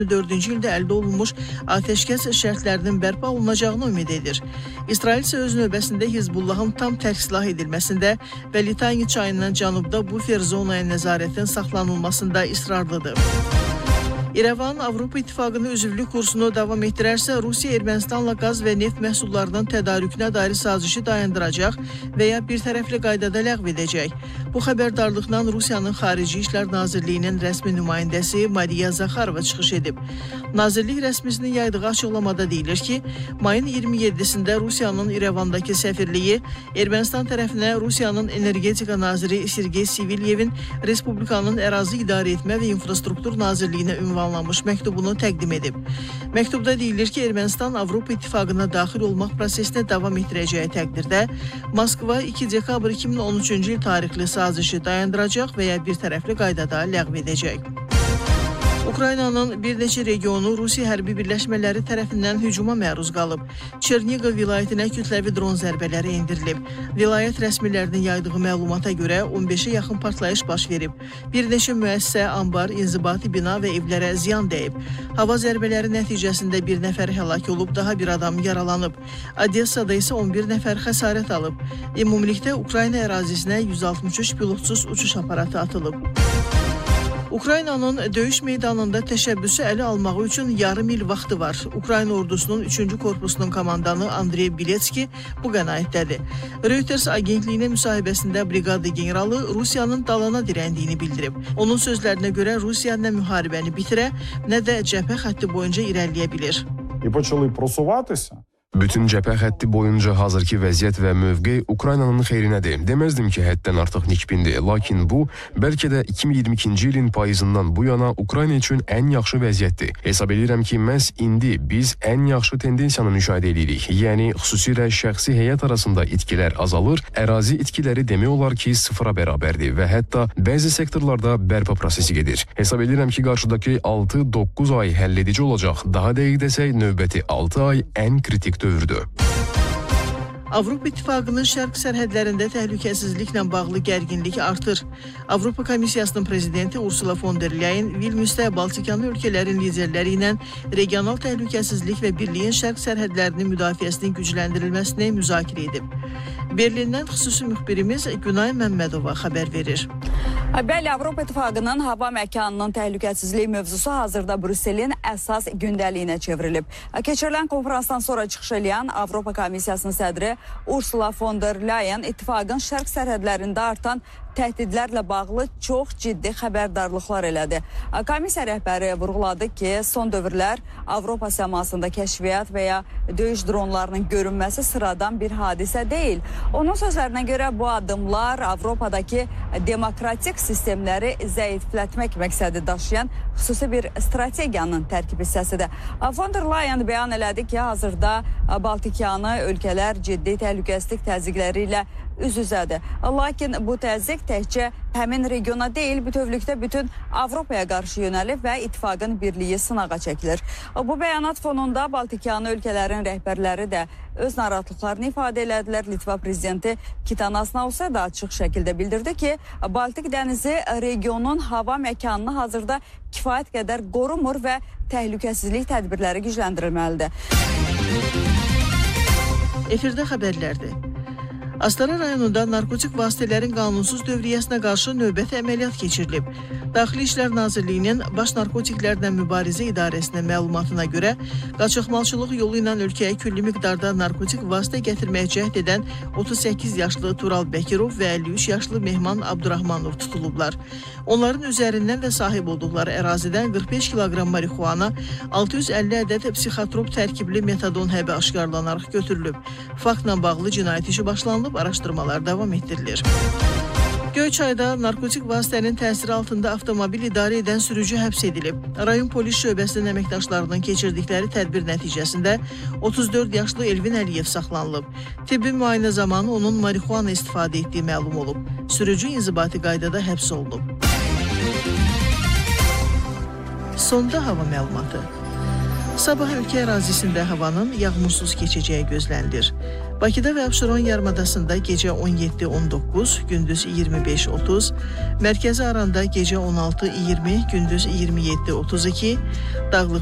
2024-cü ildə əldə olunmuş atəşkəs şərtlərinin bərpa olunacağını ümid edir. İsrail isə öz növbəsində Hizbullahın tam tərk silah edilməsində və Litani çayının cənubda bufer zonaya nəzarətin saxlanılmasında israrlıdır. İrəvan Avropa İttifaqının üzvlük kursunu davam etdirərsə, Rusiya Ermənistanla qaz və neft məhsullarının tədarükünə dair sazişi dayandıracaq və ya bir tərəfli qaydada ləğv edəcək. Bu xəbərdarlıqla Rusiyanın Xarici İşlər Nazirliyinin rəsmi nümayəndəsi Mariya Zakharova çıxış edib. Nazirlik rəsmisinin yaydığı açıqlamada deyilir ki, mayın 27-sində Rusiyanın İrəvandakı səfirliyi Ermənistan tərəfinə Rusiyanın energetika naziri Sergey Sivilyevin Respublikanın Ərazi İdarə Etmə və İnfrastruktur Nazirliyinə ünvanlanmış məktubunu təqdim edib. Məktubda deyilir ki, Ermənistan Avropa İttifaqına daxil olmaq prosesinə davam etdirəcəyi təqdirdə Moskva 2 dekabr 2013-cü il tarixli sazişi dayandıracaq və ya bir tərəfli qaydada ləğv edəcək. Ukraynanın bir neçə regionu Rusiya hərbi birləşmələri tərəfindən hücuma məruz qalıb. Çerniqov vilayətinə kütləvi dron zərbələri endirilib. Vilayət rəsmilərinin yaydığı məlumata görə 15-ə yaxın partlayış baş verib. Bir neçə müəssisə, ambar, inzibati bina və evlərə ziyan dəyib. Hava zərbələri nəticəsində bir nəfər həlak olub, daha bir adam yaralanıb. Odessada isə 11 nəfər xəsarət alıb. Ümumilikdə Ukrayna ərazisinə 163 pilotsuz uçuş aparatı atılıb. Ukraynanın döyüş meydanında təşəbbüsü ələ almağı üçün yarım il vaxtı var. Ukrayna ordusunun 3-cü korpusunun komandanı Andrey Biletski bu qənaətdədir. Reuters agentliyinə müsahibəsində briqada generalı Rusiyanın dalana dirəndiyini bildirib. Onun sözlərinə görə Rusiya nə müharibəni bitirə, nə də cəbhə xətti boyunca irəliyə bilir. Bütün cəbhə xətti boyunca hazırki vəziyyət və mövqe Ukraynanın xeyrinədir. Deməzdim ki, həddən artıq nikbindir. Lakin bu, bəlkə də 2022-ci ilin payızından bu yana Ukrayna üçün ən yaxşı vəziyyətdir. Hesab edirəm ki, məhz indi biz ən yaxşı tendensiyanı müşahidə edirik. Yəni, xüsusilə şəxsi heyət arasında itkilər azalır, ərazi itkiləri demək olar ki, sıfıra bərabərdir və hətta bəzi sektorlarda bərpa prosesi gedir. Hesab edirəm ki, qarşıdakı 6-9 ay həlledici olacaq. Daha dəqiq desək, növbəti 6 ay ən kritik dövrdür. Avropa İttifaqının şərq sərhədlərində təhlükəsizliklə bağlı gərginlik artır. Avropa Komissiyasının prezidenti Ursula von der Leyen Vilniusda Baltikanı ölkələrin liderləri ilə regional təhlükəsizlik və birliyin şərq sərhədlərinin müdafiəsinin gücləndirilməsini müzakirə edib. Berlindən xüsusi müxbirimiz Günay Məmmədova xəbər verir. Bəli, Avropa İttifaqının hava məkanının təhlükəsizliyi mövzusu hazırda Brüsselin əsas gündəliyinə çevrilib. Keçirilən konferansdan sonra çıxış edən Avropa Komissiyasının sədri Ursula von der Leyen İttifaqın şərq sərhədlərində artan təhdidlərlə bağlı çox ciddi xəbərdarlıqlar elədi. Komissiya rəhbəri vurğuladı ki, son dövrlər Avropa səmasında kəşfiyyat və ya döyüş dronlarının görünməsi sıradan bir hadisə deyil. Onun sözlərinə görə bu addımlar Avropadakı demokratik sistemləri zəiflətmək məqsədi daşıyan xüsusi bir strategiyanın tərkib hissəsidir. Von der Leyen bəyan elədi ki, hazırda Baltikanı ölkələr ciddi təhlükəsizlik təzyiqləri ilə üz-üzədir. Lakin bu təzyiq təkcə həmin regiona deyil, bütövlükdə bütün Avropaya qarşı yönəlib və ittifaqın birliyi sınağa çəkilir. Bu bəyanat fonunda Baltikanı ölkələrin rəhbərləri də öz narahatlıqlarını ifadə elədilər. Litva prezidenti Gitanas Nausėda açıq şəkildə bildirdi ki, Baltik dənizi regionun hava məkanını hazırda kifayət qədər qorumur və təhlükəsizlik tədbirləri gücləndirilməlidir. Efirdə xəbərlərdir. Astara rayonunda narkotik vasitələrin qanunsuz dövriyyəsinə qarşı növbəti əməliyyat keçirilib. Daxili İşlər Nazirliyinin Baş Narkotiklərlə Mübarizə İdarəsinin məlumatına görə, qaçaqmalçılıq yolu ilə ölkəyə külli miqdarda narkotik vasitə gətirməyə cəhd edən 38 yaşlı Tural Bəkirov və 53 yaşlı Mehman Abdurrahmanov tutulublar. Onların üzərindən və sahib olduqları ərazidən 45 kiloqram marihuana, 650 ədəd psixotrop tərkibli metadon həbi aşkarlanaraq götürülüb. Faktla bağlı cinayət işi başlanılıb, araşdırmalar davam etdirilir. Göyçayda narkotik vasitənin təsiri altında avtomobil idarə edən sürücü həbs edilib. Rayon polis şöbəsinin əməkdaşlarının keçirdikləri tədbir nəticəsində 34 yaşlı Elvin Əliyev saxlanılıb. Tibbi müayinə zamanı onun marihuana istifadə etdiyi məlum olub. Sürücü inzibati qaydada həbs olunub. Sonda hava məlumatı. Sabah ölkə ərazisində havanın yağmursuz keçəcəyi gözlənilir. Bakıda və Abşeron yarımadasında gecə 17-19, gündüz 25-30, Mərkəzi Aranda gecə 16-20, gündüz 27-32, Dağlıq